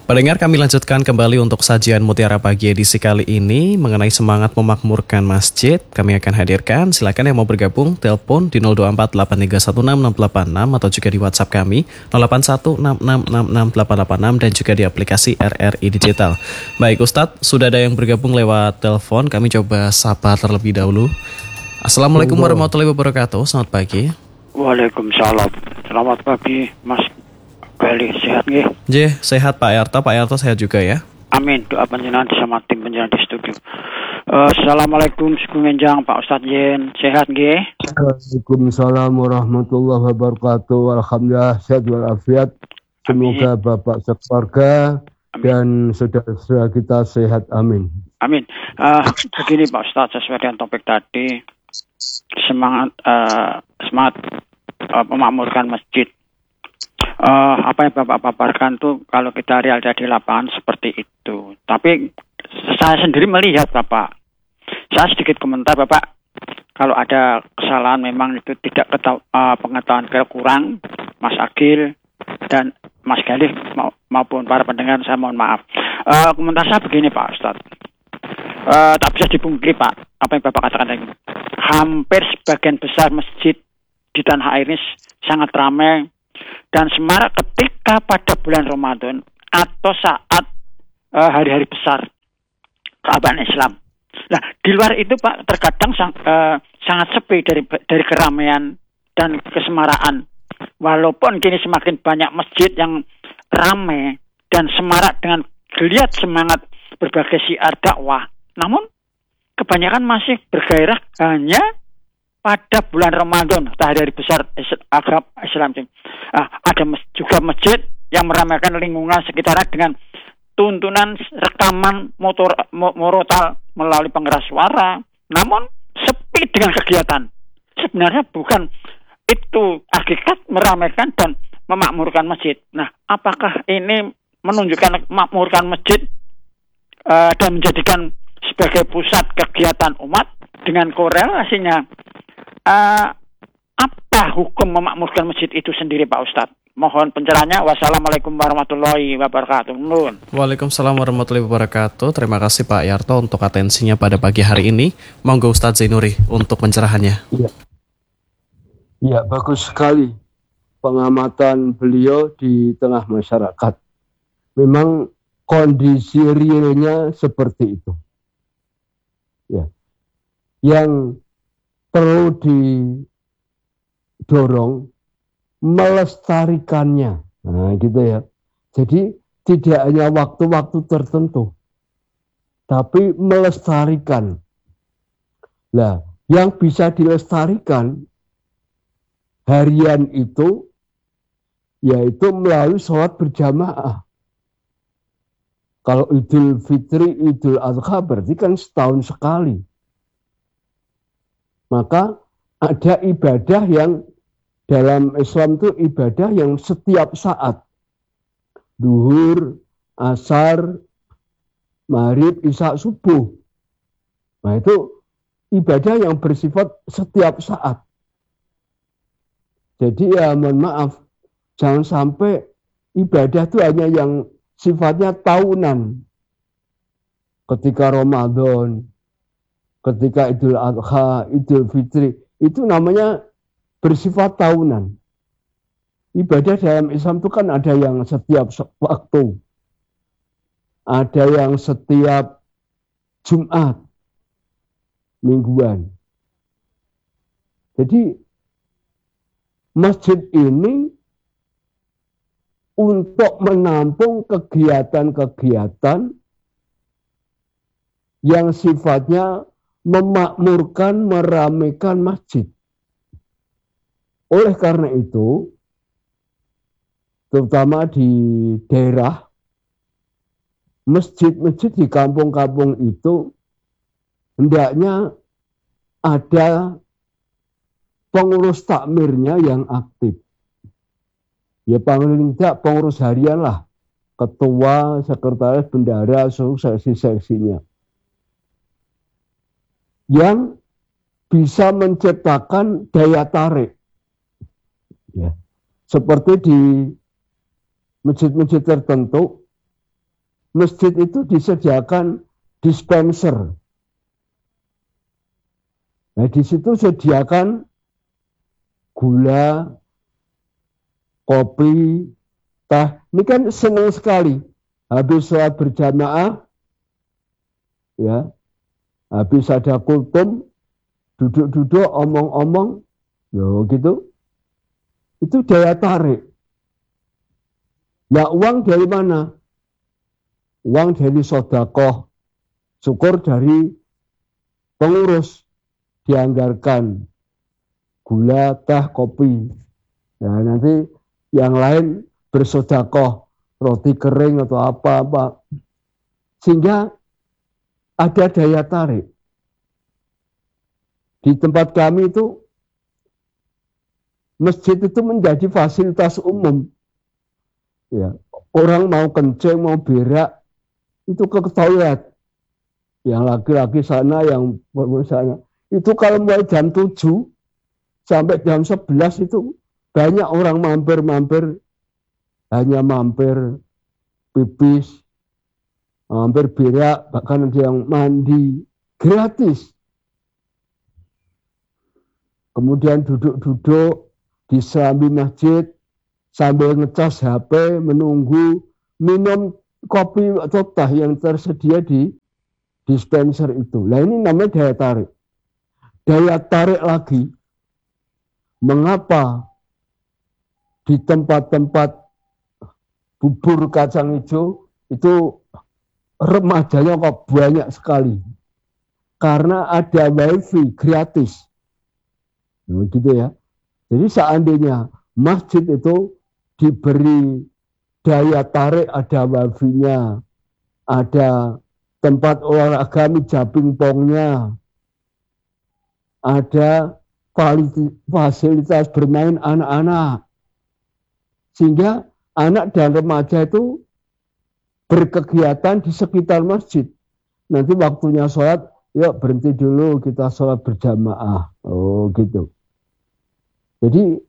Pendengar, kami lanjutkan kembali untuk sajian Mutiara Pagi edisi kali ini mengenai semangat memakmurkan masjid. Kami akan hadirkan, silakan yang mau bergabung telepon di 02483166686 atau juga di WhatsApp kami 0816666886 dan juga di aplikasi RRI Digital. Baik Ustadz, sudah ada yang bergabung lewat telepon, kami coba sapa terlebih dahulu. Assalamualaikum warahmatullahi wabarakatuh, selamat pagi. Waalaikumsalam, selamat pagi Mas Bali, sehat nggih? Nggih, sehat Pak Yarto. Pak Yarto sehat juga ya? Amin, doa panjenengan sama tim panjenengan di studio. Assalamualaikum Sukungenjang Pak Ustadz Yen, sehat nggih? Waalaikumsalam warahmatullahi wabarakatuh. Alhamdulillah sehat walafiat. Semoga amin. Bapak sekeluarga dan saudara-saudara kita sehat, amin. Amin. Begini Pak Ustadz, sesuai dengan topik tadi, semangat memakmurkan masjid. Apa yang Bapak paparkan tuh kalau kita realita di lapangan seperti itu. Tapi saya sendiri melihat Bapak, saya sedikit komentar Bapak, kalau ada kesalahan memang itu tidak pengetahuan kurang, Mas Agil dan Mas Galih maupun para pendengar, saya mohon maaf. Komentar saya begini Pak Ustadz, tak bisa dipungkiri Pak, apa yang Bapak katakan tadi. Hampir sebagian besar masjid di tanah air ini sangat ramai dan semarak ketika pada bulan Ramadan atau saat hari-hari besar keagamaan Islam. Nah, di luar itu Pak terkadang sangat sepi dari keramaian dan kesemaraan. Walaupun kini semakin banyak masjid yang ramai dan semarak dengan geliat semangat berbagai syiar dakwah, namun kebanyakan masih bergairah hanya pada bulan Ramadan, hari besar agama Islam. Ada juga masjid yang meramaikan lingkungan sekitarnya dengan tuntunan rekaman murotal melalui pengeras suara, namun sepi dengan kegiatan. Sebenarnya bukan itu hakikat meramaikan dan memakmurkan masjid. Nah, apakah ini menunjukkan memakmurkan masjid dan menjadikan sebagai pusat kegiatan umat dengan korelasinya? Apa hukum memakmurkan masjid itu sendiri Pak Ustadz? Mohon pencerahannya. Wassalamualaikum warahmatullahi wabarakatuh. Waalaikumsalam warahmatullahi wabarakatuh. Terima kasih Pak Yarto untuk atensinya pada pagi hari ini. Monggo Ustadz Zainuri untuk pencerahannya. Ya, bagus sekali pengamatan beliau di tengah masyarakat. Memang kondisi realnya seperti itu. Ya. Yang perlu didorong melestarikannya. Nah, gitu ya. Jadi tidak hanya waktu-waktu tertentu, tapi melestarikan. Nah, yang bisa dilestarikan harian itu yaitu melalui sholat berjamaah. Kalau Idul Fitri, Idul Adha berarti kan setahun sekali. Maka ada ibadah yang dalam Islam itu ibadah yang setiap saat. Duhur, asar, maghrib, isya, subuh. Nah itu ibadah yang bersifat setiap saat. Jadi ya mohon maaf, jangan sampai ibadah itu hanya yang sifatnya tahunan. Ketika Ramadan, ketika Idul Adha, Idul Fitri, itu namanya bersifat tahunan. Ibadah dalam Islam itu kan ada yang setiap waktu, ada yang setiap Jumat, mingguan. Jadi masjid ini untuk menampung kegiatan-kegiatan yang sifatnya memakmurkan, meramaikan masjid. Oleh karena itu, terutama di daerah, masjid-masjid di kampung-kampung itu hendaknya ada pengurus takmirnya yang aktif. Ya paling tidak pengurus harian lah, ketua, sekretaris, bendahara, seksi-seksinya. Yang bisa menciptakan daya tarik. Ya. Seperti di masjid-masjid tertentu, masjid itu disediakan dispenser. Nah, di situ sediakan gula, kopi, teh. Ini kan senang sekali. Habis sholat berjamaah, ya, habis ada kultum, duduk-duduk, omong-omong, loh gitu. Itu daya tarik. Ya, uang dari mana? Uang dari sedekah, syukur dari pengurus, dianggarkan gula, teh, kopi. Nah, nanti yang lain bersedekah, roti kering atau apa-apa. Sehingga ada daya tarik. Di tempat kami itu, masjid itu menjadi fasilitas umum. Ya, orang mau kencing, mau berak, itu ke toilet. Yang laki-laki sana, yang perempuan sana. Itu kalau mulai jam 7 sampai jam 11 itu banyak orang mampir-mampir, hanya mampir pipis, mampir berak, bahkan ada yang mandi gratis. Kemudian duduk-duduk di serambi masjid sambil ngecas HP, menunggu minum kopi atau teh yang tersedia di dispenser itu. Nah, ini namanya daya tarik. Daya tarik lagi, mengapa di tempat-tempat bubur kacang hijau itu remajanya kok banyak sekali? Karena ada wifi gratis. Nah, gitu ya. Jadi seandainya masjid itu diberi daya tarik, ada wifi-nya, ada tempat olahraga meja pingpongnya, ada fasilitas bermain anak-anak, sehingga anak dan remaja itu berkegiatan di sekitar masjid. Nanti waktunya sholat, yuk berhenti dulu, kita sholat berjamaah. Oh gitu. Jadi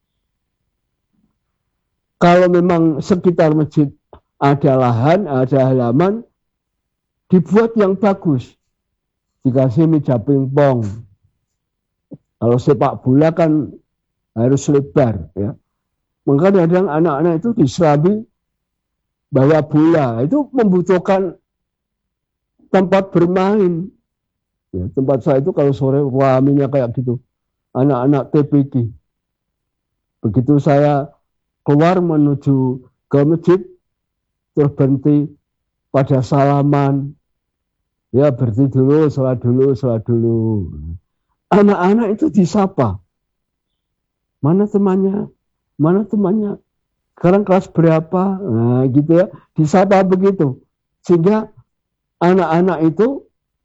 kalau memang sekitar masjid ada lahan, ada halaman, dibuat yang bagus. Dikasih meja pingpong. Kalau sepak bola kan harus lebar, ya. Maka kadang anak-anak itu diserambi bawa bola, itu membutuhkan tempat bermain. Ya, tempat saya itu kalau sore raminya kayak gitu, anak-anak TPQ. Begitu saya keluar menuju ke masjid, terus berhenti pada salaman, ya berhenti dulu, sholat dulu, sholat dulu. Anak-anak itu disapa. Mana temannya? Mana temannya? Sekarang kelas berapa? Nah, gitu ya. Disapa begitu. Sehingga anak-anak itu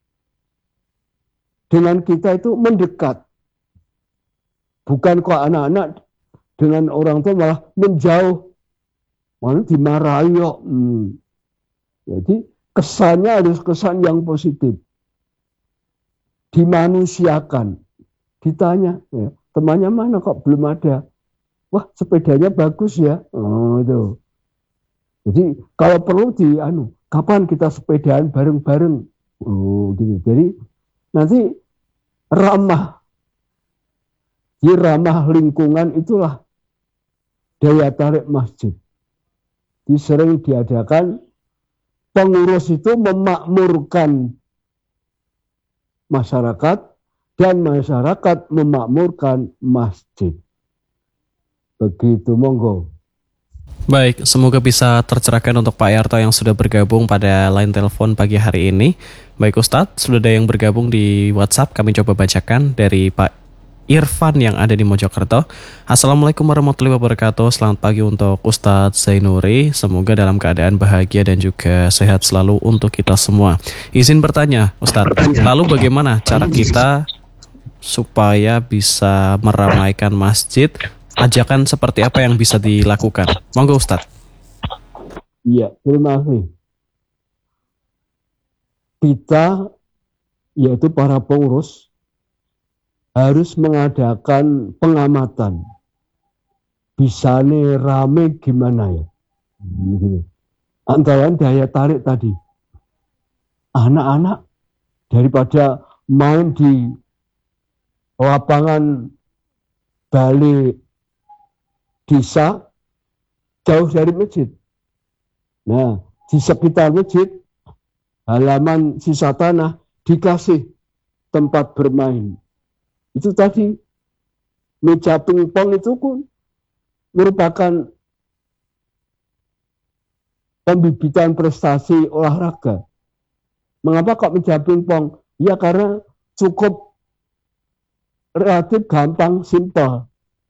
dengan kita itu mendekat. Bukan kok anak-anak dengan orang tua malah menjauh. Malah dimarahi kok. Jadi kesannya harus kesan yang positif. Dimanusiakan, ditanya, ya, temannya mana kok belum ada? Wah, sepedanya bagus ya. Oh, itu. Jadi kalau perlu kapan kita sepedaan bareng-bareng? Oh, gitu. Jadi nanti ramah lingkungan, itulah daya tarik masjid. Sering diadakan, pengurus itu memakmurkan masyarakat dan masyarakat memakmurkan masjid. Begitu, monggo. Baik, semoga bisa tercerahkan untuk Pak Yarto yang sudah bergabung pada line telepon pagi hari ini. Baik Ustadz, sudah ada yang bergabung di WhatsApp, kami coba bacakan dari Pak Irfan yang ada di Mojokerto. Assalamualaikum warahmatullahi wabarakatuh. Selamat pagi untuk Ustadz Zainuri. Semoga dalam keadaan bahagia dan juga sehat selalu untuk kita semua. Izin bertanya Ustadz, lalu bagaimana cara kita supaya bisa meramaikan masjid? Ajakan seperti apa yang bisa dilakukan? Monggo Ustadz. Iya, terima kasih. Kita, yaitu para pengurus, harus mengadakan pengamatan. Bisa nih rame gimana ya? antara lain daya tarik tadi. Anak-anak daripada main di lapangan balai desa jauh dari masjid. Nah, di sekitar masjid, halaman sisa tanah dikasih tempat bermain. Itu tadi, meja pingpong itu pun merupakan pembibitan prestasi olahraga. Mengapa kok meja pingpong? Ya karena cukup relatif gampang, simpel.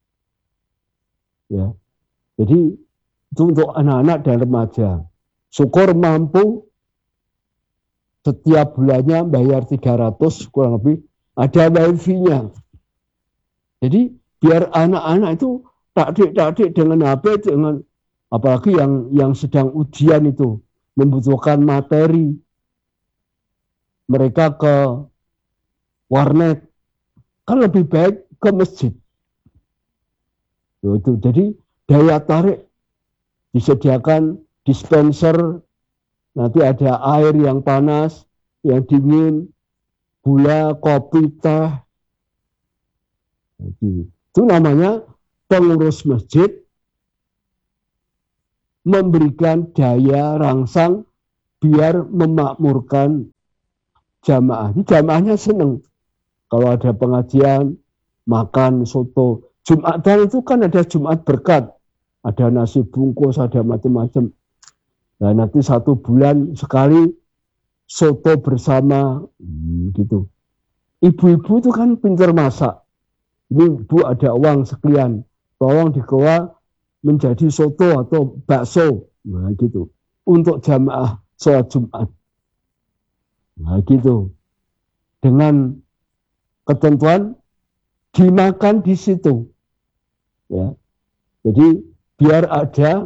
Ya. Jadi itu untuk anak-anak dan remaja. Syukur mampu setiap bulannya bayar 300 kurang lebih, ada wifi-nya. Jadi biar anak-anak itu takdik dengan HP, dengan apalagi yang sedang ujian itu membutuhkan materi, mereka ke warnet, kan lebih baik ke masjid. Itu jadi daya tarik, disediakan dispenser, nanti ada air yang panas, yang dingin, gula, kopi, teh. Itu namanya pengurus masjid memberikan daya rangsang biar memakmurkan jamaah. Ini jamaahnya seneng. Kalau ada pengajian, makan soto. Jumatan itu kan ada Jumat berkat. Ada nasi bungkus, ada macam-macam. Nah, nanti 1 bulan sekali soto bersama, gitu. Ibu-ibu itu kan pintar masak. Ini Bu ada uang sekian, tolong dikelola menjadi soto atau bakso, nah gitu. Untuk jamaah sholat Jumat. Nah gitu. Dengan ketentuan dimakan di situ. Ya. Jadi biar ada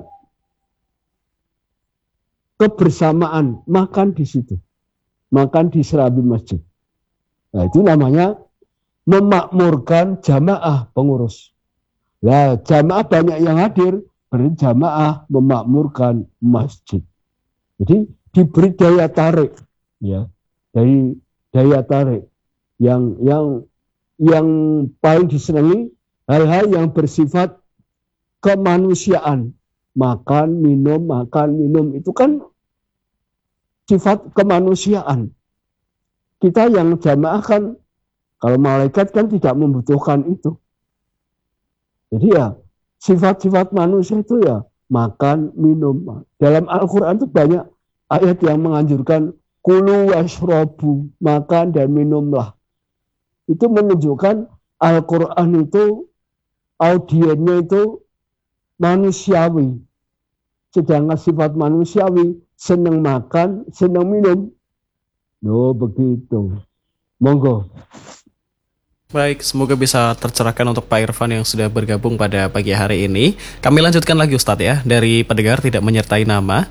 kebersamaan, makan di situ. Makan di serambi masjid. Nah, itu namanya memakmurkan jamaah pengurus. Nah, jamaah banyak yang hadir, berjamaah memakmurkan masjid. Jadi diberi daya tarik, ya, dari daya tarik yang paling disenangi hal-hal yang bersifat kemanusiaan. Makan, minum, itu kan sifat kemanusiaan. Kita yang jamaah kan, kalau malaikat kan tidak membutuhkan itu. Jadi ya, sifat-sifat manusia itu ya makan, minum. Dalam Al-Quran itu banyak ayat yang menganjurkan kulu washrobu, makan dan minumlah. Itu menunjukkan Al-Quran itu audiennya itu manusiawi. Sedangkan sifat manusiawi senang makan, senang minum. No, begitu. Monggo. Baik, semoga bisa tercerahkan untuk Pak Irfan yang sudah bergabung pada pagi hari ini. Kami lanjutkan lagi Ustadz ya, dari pendengar tidak menyertai nama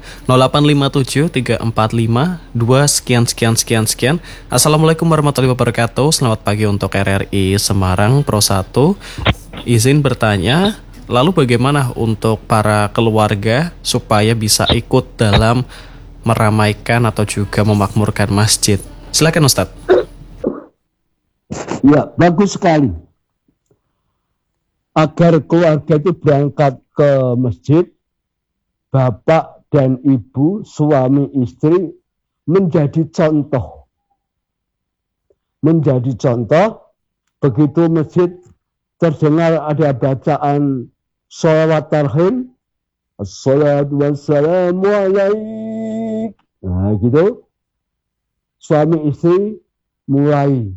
0857 345 2 sekian. Assalamualaikum warahmatullahi wabarakatuh. Selamat pagi untuk RRI Semarang Pro 1. Izin bertanya, lalu bagaimana untuk para keluarga supaya bisa ikut dalam meramaikan atau juga memakmurkan masjid? Silakan Ustadz. Ya, bagus sekali. Agar keluarga itu berangkat ke masjid, bapak dan ibu, suami istri menjadi contoh. Menjadi contoh, begitu masjid terdengar ada bacaan sholawat tarhim, assalatu wassalamu alaik. Nah gitu, suami istri mulai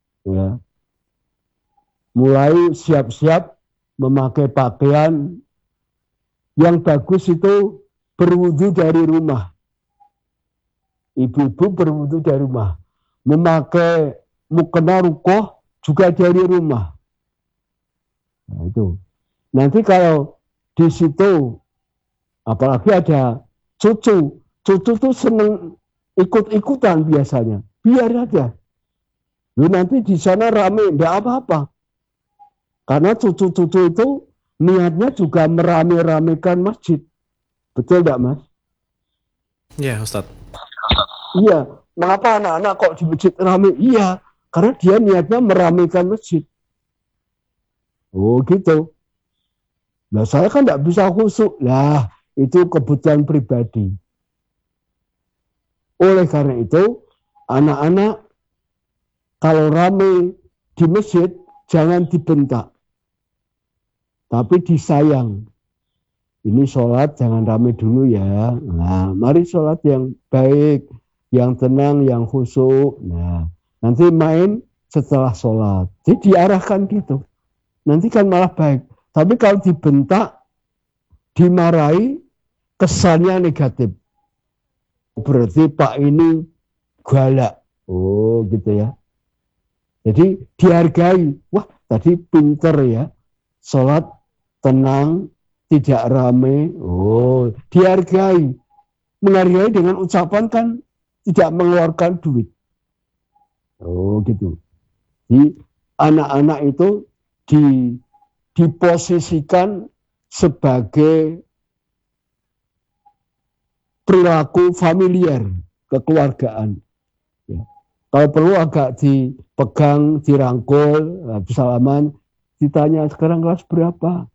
siap-siap memakai pakaian yang bagus, itu berwudu dari rumah. Ibu-ibu berwudu dari rumah, memakai mukena rukoh juga dari rumah. Nah, itu. Nanti kalau di situ apalagi ada cucu tuh seneng ikut-ikutan biasanya. Biar aja. Lu nanti di sana rame, enggak apa-apa. Karena cucu-cucu itu niatnya juga merame-ramekan masjid. Betul enggak, Mas? Ya, Ustadz. Iya, mengapa anak-anak kok di masjid ramai? Iya, karena dia niatnya meramaikan masjid. Oh gitu. Nah saya kan tidak bisa khusyuk. Lah itu kebutuhan pribadi. Oleh karena itu, anak-anak kalau ramai di masjid jangan dibentak, tapi disayang. Ini sholat jangan ramai dulu ya. Nah, mari sholat yang baik, yang tenang, yang khusyuk. Nah, nanti main setelah sholat. Jadi diarahkan gitu. Nanti kan malah baik. Tapi kalau dibentak, dimarahi, kesannya negatif. Berarti Pak ini galak. Oh gitu ya. Jadi dihargai. Wah tadi pinter ya. Sholat tenang, tidak rame. Oh dihargai. Menghargai dengan ucapan kan tidak mengeluarkan duit. Oh gitu. Jadi anak-anak itu diposisikan sebagai perilaku familiar, kekeluargaan. Ya. Kalau perlu agak dipegang, dirangkul, bersalaman, ditanya sekarang kelas berapa?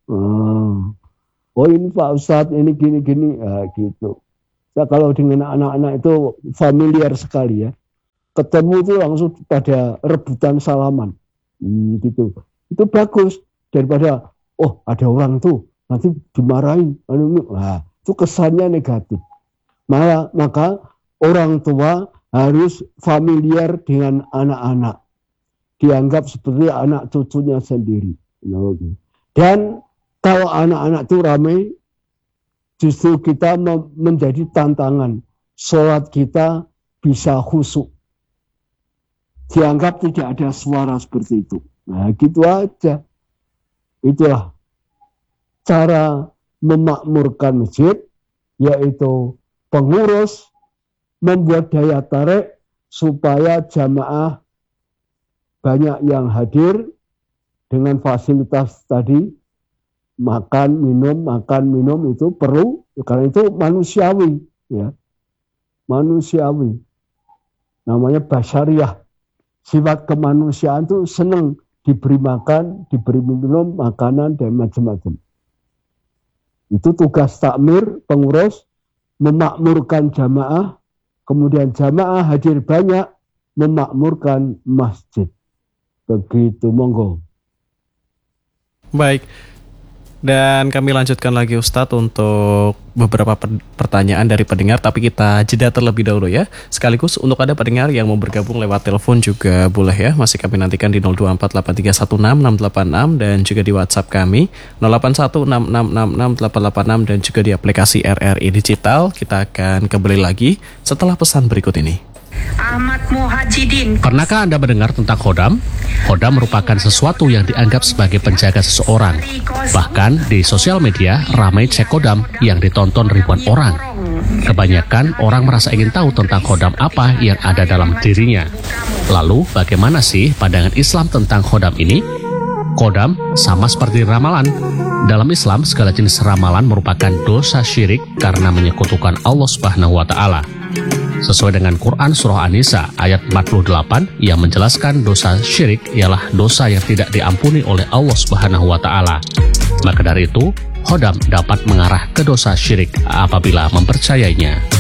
Oh ini Pak Ustadz, ini gini-gini, gitu. Nah, kalau dengan anak-anak itu familiar sekali ya. Ketemu itu langsung pada rebutan salaman, gitu. Itu bagus daripada ada orang tuh nanti dimarahi, itu kesannya negatif. Maka orang tua harus familiar dengan anak-anak, dianggap seperti anak cucunya sendiri. Dan kalau anak-anak itu ramai, justru kita menjadi tantangan. Sholat kita bisa khusyuk. Dianggap tidak ada suara seperti itu. Nah gitu aja. Itulah cara memakmurkan masjid, yaitu pengurus membuat daya tarik supaya jamaah banyak yang hadir dengan fasilitas tadi, makan minum itu perlu, karena itu manusiawi, ya, manusiawi, namanya basyariah, sifat kemanusiaan itu senang diberi makan, diberi minum, makanan dan macam-macam. Itu tugas takmir, pengurus, memakmurkan jamaah, kemudian jamaah hadir banyak, memakmurkan masjid. Begitu, monggo. Baik, dan kami lanjutkan lagi Ustadz untuk beberapa pertanyaan dari pendengar, tapi kita jeda terlebih dahulu ya. Sekaligus untuk ada pendengar yang mau bergabung lewat telepon juga boleh ya. Masih kami nantikan di 02483166686 dan juga di WhatsApp kami 0816666886 dan juga di aplikasi RRI Digital. Kita akan kembali lagi setelah pesan berikut ini. Ahmad Muhajidin. Pernahkah Anda mendengar tentang khodam? Khodam merupakan sesuatu yang dianggap sebagai penjaga seseorang. Bahkan di sosial media ramai cek khodam yang ditonton ribuan orang. Kebanyakan orang merasa ingin tahu tentang khodam apa yang ada dalam dirinya. Lalu bagaimana sih pandangan Islam tentang khodam ini? Khodam sama seperti ramalan. Dalam Islam segala jenis ramalan merupakan dosa syirik karena menyekutukan Allah Subhanahu wa taala. Sesuai dengan Quran Surah An-Nisa ayat 48 yang menjelaskan dosa syirik ialah dosa yang tidak diampuni oleh Allah Subhanahu wa taala. Maka dari itu, khodam dapat mengarah ke dosa syirik apabila mempercayainya.